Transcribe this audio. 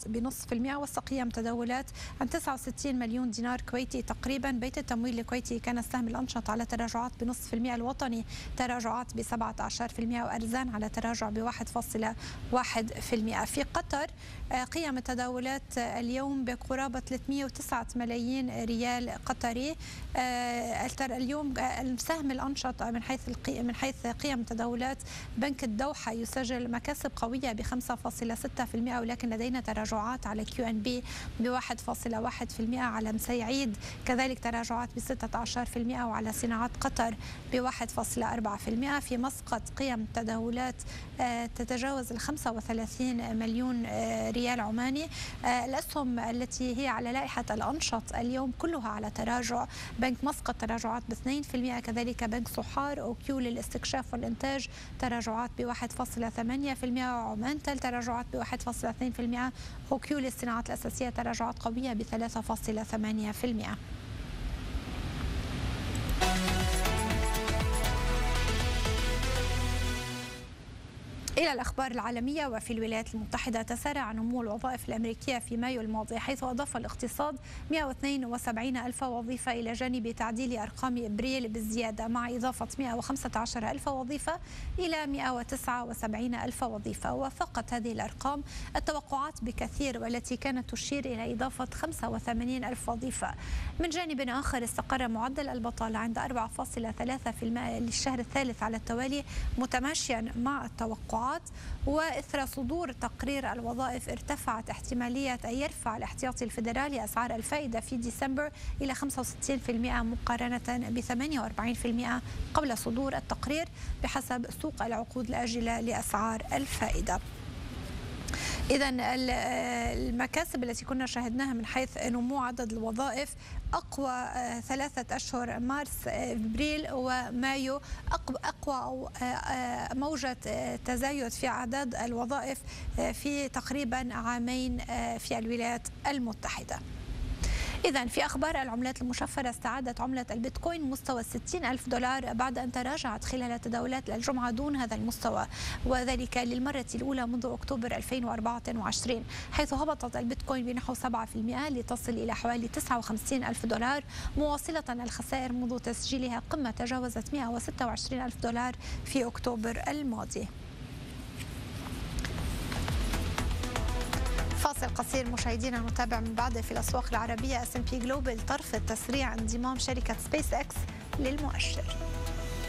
بنصف المئة، وسط تداولات عن 69 مليون دينار كويتي تقريبا. بيت التمويل الكويتي كان السهم الأنشط على تراجعات بنصف المئة، الوطني تراجعات ب17%، وأرزان على تراجع ب1.1%. في قطر قيم التداولات اليوم بقرابة 309 ملايين ريال قطري. اليوم السهم الأنشط من حيث قيم التداولات بنك الدوحة يسجل مكاسب قوية ب5.6%، ولكن لدينا تراجعات على QNB ب1.1%، على مسيعيد كذلك تراجعات ب16%، وعلى صناعات قطر ب1.4%. في مسقط قيم تداولات تتجاوز 35 مليون ريال عماني. الأسهم التي هي على لائحة الأنشط اليوم كلها على تراجع. بنك مسقط تراجعات ب2%، كذلك بنك صحار أوكيو للاستكشاف والإنتاج تراجعات ب1.8%، وعمان تل تراجعات ب1.2%، أوكيو للصناعات الأساسية تراجعات قوية ب3.8%. إلى الأخبار العالمية. وفي الولايات المتحدة تسارع نمو الوظائف الأمريكية في مايو الماضي، حيث أضاف الاقتصاد 172 ألف وظيفة إلى جانب تعديل أرقام إبريل بالزيادة، مع إضافة 115 ألف وظيفة إلى 179 ألف وظيفة. وفقت هذه الأرقام التوقعات بكثير، والتي كانت تشير إلى إضافة 85 ألف وظيفة. من جانب آخر استقر معدل البطالة عند 4.3% للشهر الثالث على التوالي، متماشيا مع التوقعات. وإثر صدور تقرير الوظائف ارتفعت احتمالية أن يرفع الاحتياطي الفيدرالي أسعار الفائدة في ديسمبر إلى 65% مقارنة ب48% قبل صدور التقرير، بحسب سوق العقود الآجلة لأسعار الفائدة. إذن المكاسب التي كنا شاهدناها من حيث نمو عدد الوظائف أقوى 3 أشهر مارس إبريل ومايو، أقوى موجة تزايد في أعداد الوظائف في تقريبا عامين في الولايات المتحدة. إذن في أخبار العملات المشفرة، استعادت عملة البيتكوين مستوى 60 ألف دولار بعد أن تراجعت خلال تداولات الجمعة دون هذا المستوى، وذلك للمرة الأولى منذ أكتوبر 2024، حيث هبطت البيتكوين بنحو 7% لتصل إلى حوالي 59 ألف دولار، مواصلة الخسائر منذ تسجيلها قمة تجاوزت 126 ألف دولار في أكتوبر الماضي. فاصل قصير مشاهدينا، نتابع من بعده. في الأسواق العربية S&P جلوبال ترفض تسريع انضمام شركة سبيس إكس للمؤشر.